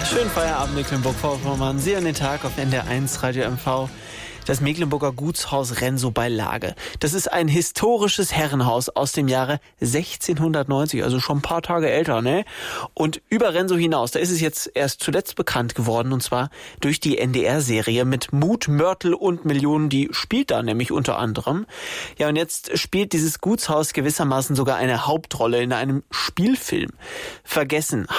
Schönen Feierabend, Mecklenburg-Vorpommern. Sie an den Tag auf NDR1 Radio MV. Das Mecklenburger Gutshaus Renso bei Lage. Das ist ein historisches Herrenhaus aus dem Jahre 1690, also schon ein paar Tage älter, ne? Und über Renso hinaus, da ist es jetzt erst zuletzt bekannt geworden, und zwar durch die NDR-Serie mit Mut, Mörtel und Millionen, die spielt da nämlich unter anderem. Ja, und jetzt spielt dieses Gutshaus gewissermaßen sogar eine Hauptrolle in einem Spielfilm. Vergehen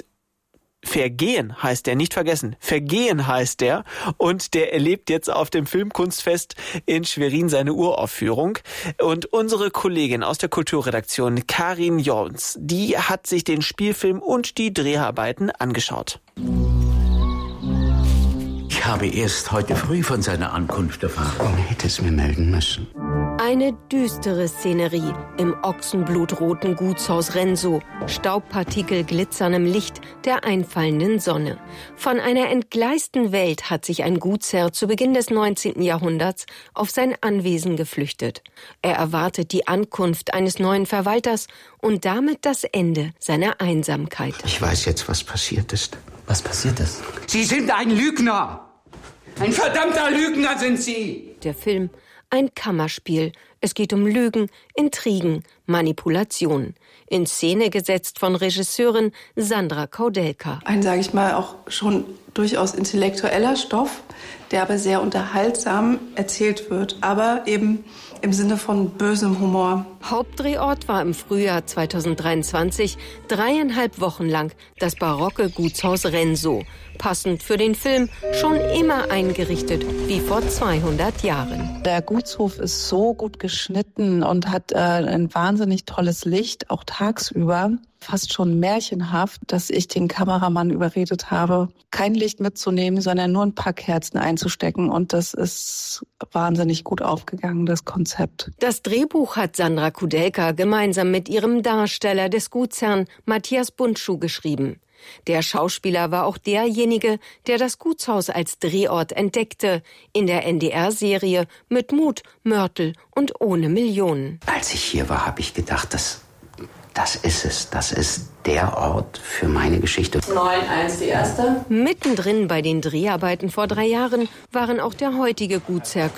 heißt der, nicht vergessen. Vergehen heißt der. Und der erlebt jetzt auf dem Filmkunstfest in Schwerin seine Uraufführung. Und unsere Kollegin aus der Kulturredaktion, Karin Jons, die hat sich den Spielfilm und die Dreharbeiten angeschaut. Ich habe erst heute früh von seiner Ankunft erfahren. Man hätte es mir melden müssen. Eine düstere Szenerie im ochsenblutroten Gutshaus Renso. Staubpartikel glitzern im Licht der einfallenden Sonne. Von einer entgleisten Welt hat sich ein Gutsherr zu Beginn des 19. Jahrhunderts auf sein Anwesen geflüchtet. Er erwartet die Ankunft eines neuen Verwalters und damit das Ende seiner Einsamkeit. Ich weiß jetzt, was passiert ist. Was passiert ist? Sie sind ein Lügner! Ein verdammter Lügner sind Sie! Der Film, ein Kammerspiel. Es geht um Lügen, Intrigen, Manipulation. In Szene gesetzt von Regisseurin Sandra Koudelka. Ein, sage ich mal, auch schon durchaus intellektueller Stoff, der aber sehr unterhaltsam erzählt wird, aber eben im Sinne von bösem Humor. Hauptdrehort war im Frühjahr 2023 3,5 Wochen lang das barocke Gutshaus Renso. Passend für den Film schon immer eingerichtet wie vor 200 Jahren. Der Gutshof ist so gut geschnitten und hat ein wahnsinnig tolles Licht, auch tagsüber. Fast schon märchenhaft, dass ich den Kameramann überredet habe, kein Licht mitzunehmen, sondern nur ein paar Kerzen einzustecken. Und das ist wahnsinnig gut aufgegangen, das Konzept. Das Drehbuch hat Sandra Koudelka gemeinsam mit ihrem Darsteller des Gutsherrn Matthias Bundschuh geschrieben. Der Schauspieler war auch derjenige, der das Gutshaus als Drehort entdeckte, in der NDR-Serie mit Mut, Mörtel und ohne Millionen. Als ich hier war, habe ich gedacht, das ist es. Das ist der Ort für meine Geschichte. 9-1 die erste. Mittendrin bei den Dreharbeiten vor 3 Jahren waren auch der heutige Gutsherr